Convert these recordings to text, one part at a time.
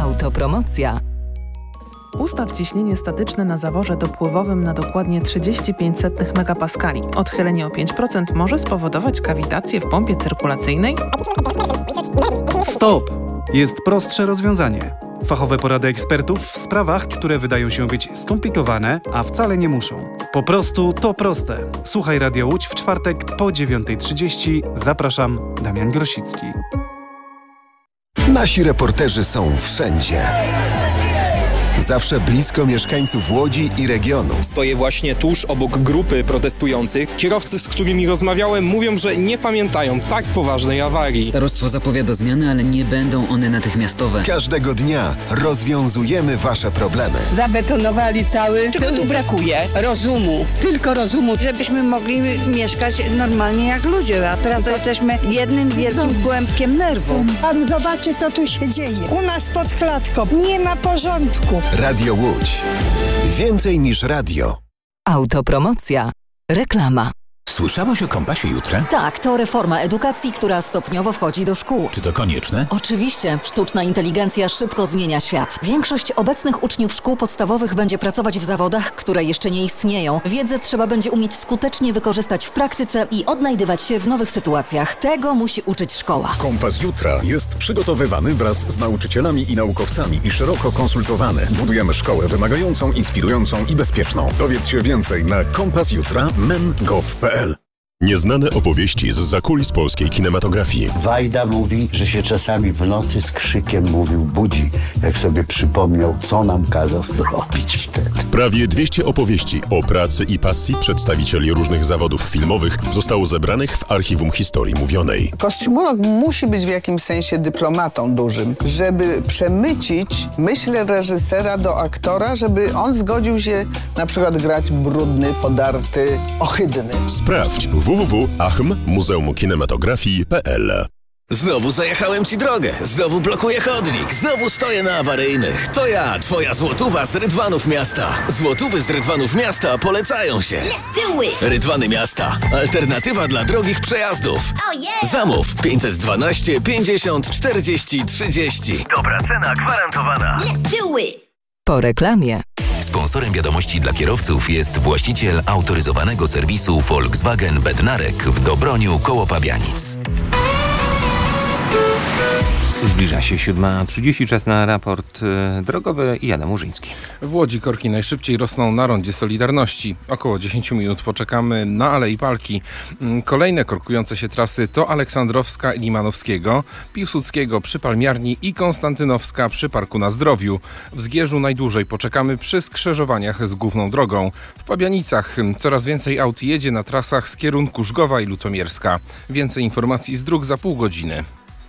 Autopromocja. Ustaw ciśnienie statyczne na zaworze dopływowym na dokładnie 35 megapaskali. Odchylenie o 5% może spowodować kawitację w pompie cyrkulacyjnej. Stop! Jest prostsze rozwiązanie. Fachowe porady ekspertów w sprawach, które wydają się być skomplikowane, a wcale nie muszą. Po prostu to proste. Słuchaj Radio Łódź w czwartek po 9:30. Zapraszam, Damian Grosicki. Nasi reporterzy są wszędzie. Zawsze blisko mieszkańców Łodzi i regionu. Stoję właśnie tuż obok grupy protestujących. Kierowcy, z którymi rozmawiałem, mówią, że nie pamiętają tak poważnej awarii. Starostwo zapowiada zmiany, ale nie będą one natychmiastowe. Każdego dnia rozwiązujemy wasze problemy. Zabetonowali cały. Czego tu brakuje? Rozumu. Tylko rozumu. Żebyśmy mogli mieszkać normalnie jak ludzie, a teraz to jesteśmy jednym wielkim głębkiem nerwu. Pan zobaczy, co tu się dzieje. U nas pod klatką nie ma porządku. Radio Łódź. Więcej niż radio. Autopromocja. Reklama. Słyszałeś o Kompasie Jutra? Tak, to reforma edukacji, która stopniowo wchodzi do szkół. Czy to konieczne? Oczywiście. Sztuczna inteligencja szybko zmienia świat. Większość obecnych uczniów szkół podstawowych będzie pracować w zawodach, które jeszcze nie istnieją. Wiedzę trzeba będzie umieć skutecznie wykorzystać w praktyce i odnajdywać się w nowych sytuacjach. Tego musi uczyć szkoła. Kompas Jutra jest przygotowywany wraz z nauczycielami i naukowcami i szeroko konsultowany. Budujemy szkołę wymagającą, inspirującą i bezpieczną. Dowiedz się więcej na kompasjutra.men.gov.pl. Nieznane opowieści z zakulis polskiej kinematografii. Wajda mówi, że się czasami w nocy z krzykiem budzi, jak sobie przypomniał, co nam kazał zrobić wtedy. Prawie 200 opowieści o pracy i pasji przedstawicieli różnych zawodów filmowych zostało zebranych w Archiwum Historii Mówionej. Kostiumolog musi być w jakimś sensie dyplomatą dużym, żeby przemycić myśl reżysera do aktora, żeby on zgodził się na przykład grać brudny, podarty, ohydny. Sprawdź www.muzeumkinematografii.pl. Znowu zajechałem ci drogę, znowu blokuję chodnik, znowu stoję na awaryjnych. To ja, twoja złotówa z Rydwanów Miasta. Złotówy z Rydwanów Miasta polecają się. Rydwany Miasta. Alternatywa dla drogich przejazdów. Zamów 512 50 40 30. Dobra cena gwarantowana. Po reklamie. Sponsorem wiadomości dla kierowców jest właściciel autoryzowanego serwisu Volkswagen Bednarek w Dobroniu koło Pabianic. Zbliża się 7:30, czas na raport drogowy i Adam Murzyński. W Łodzi korki najszybciej rosną na rondzie Solidarności. Około 10 minut poczekamy na Alei Palki. Kolejne korkujące się trasy to Aleksandrowska i Limanowskiego, Piłsudskiego przy Palmiarni i Konstantynowska przy Parku na Zdrowiu. W Zgierzu najdłużej poczekamy przy skrzyżowaniach z główną drogą. W Pabianicach coraz więcej aut jedzie na trasach z kierunku Żgowa i Lutomierska. Więcej informacji z dróg za pół godziny.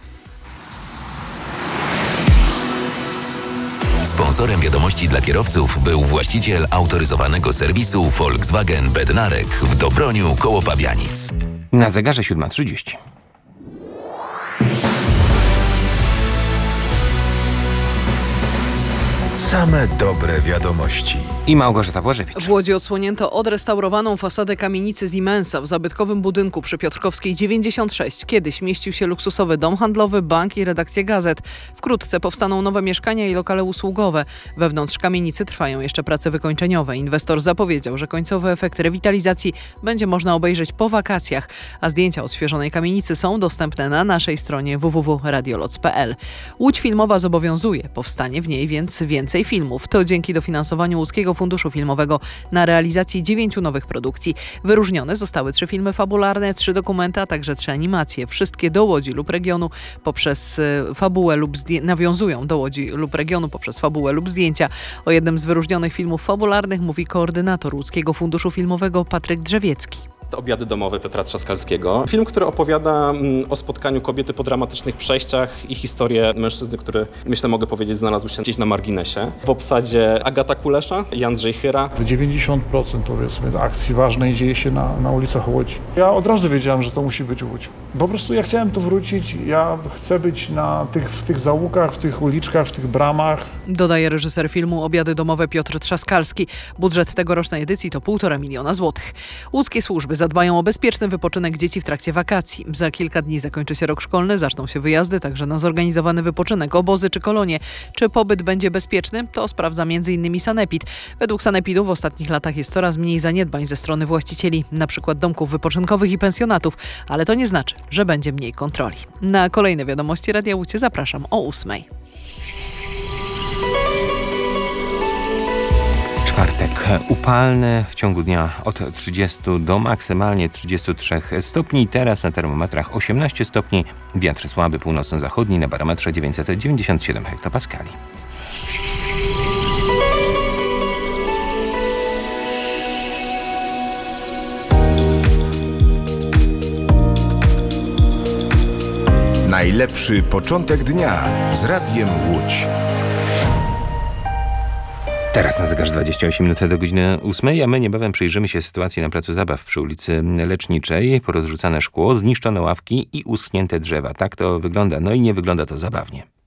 Sponsorem wiadomości dla kierowców był właściciel autoryzowanego serwisu Volkswagen Bednarek w Dobroniu koło Pabianic. Na zegarze 7:30. Same dobre wiadomości. I Małgorzata Błażewicz. W Łodzi odsłonięto odrestaurowaną fasadę kamienicy Siemensa w zabytkowym budynku przy Piotrkowskiej 96. Kiedyś mieścił się luksusowy dom handlowy, bank i redakcja gazet. Wkrótce powstaną nowe mieszkania i lokale usługowe. Wewnątrz kamienicy trwają jeszcze prace wykończeniowe. Inwestor zapowiedział, że końcowy efekt rewitalizacji będzie można obejrzeć po wakacjach, a zdjęcia odświeżonej kamienicy są dostępne na naszej stronie www.radioloc.pl. Łódź filmowa zobowiązuje. Powstanie w niej więc więcej filmów. To dzięki dofinansowaniu Łódzkiego Funduszu Filmowego na realizacji 9 nowych produkcji. Wyróżnione zostały 3 filmy fabularne, 3 dokumenty, a także 3 animacje. Wszystkie do Łodzi lub regionu poprzez fabułę lub nawiązują do Łodzi lub regionu poprzez fabułę lub zdjęcia. O jednym z wyróżnionych filmów fabularnych mówi koordynator Łódzkiego Funduszu Filmowego Patryk Drzewiecki. Obiady domowe Piotra Trzaskalskiego. Film, który opowiada o spotkaniu kobiety po dramatycznych przejściach i historię mężczyzny, który, myślę, mogę powiedzieć, znalazł się gdzieś na marginesie. W obsadzie Agata Kulesza i Andrzej Chyra. 90% powiedzmy akcji ważnej dzieje się na ulicach Łodzi. Ja od razu wiedziałem, że to musi być Łódź. Po prostu ja chciałem tu wrócić, ja chcę być w tych zaułkach, w tych uliczkach, w tych bramach. Dodaje reżyser filmu Obiady domowe Piotr Trzaskalski. Budżet tegorocznej edycji to 1,5 miliona złotych. Łódzkie służby zadbają o bezpieczny wypoczynek dzieci w trakcie wakacji. Za kilka dni zakończy się rok szkolny, zaczną się wyjazdy, także na zorganizowany wypoczynek, obozy czy kolonie. Czy pobyt będzie bezpieczny? To sprawdza m.in. Sanepid. Według Sanepidu w ostatnich latach jest coraz mniej zaniedbań ze strony właścicieli, na przykład domków wypoczynkowych i pensjonatów, ale to nie znaczy, że będzie mniej kontroli. Na kolejne wiadomości Radia Łódź zapraszam o 8:00. Czwartek upalny, w ciągu dnia od 30 do maksymalnie 33 stopni. Teraz na termometrach 18 stopni, wiatr słaby północno-zachodni, na barometrze 997 hektopaskali. Najlepszy początek dnia z Radiem Łódź. Teraz na zegarze 28 minut do godziny 8, a my niebawem przyjrzymy się sytuacji na placu zabaw przy ulicy Leczniczej. Porozrzucane szkło, zniszczone ławki i uschnięte drzewa. Tak to wygląda. No i nie wygląda to zabawnie.